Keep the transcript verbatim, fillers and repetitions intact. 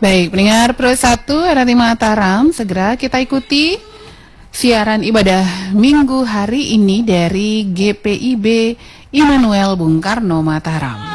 Baik, pendengar Pro satu R R I Mataram, segera kita ikuti siaran ibadah minggu hari ini dari G P I B Immanuel Bung Karno Mataram.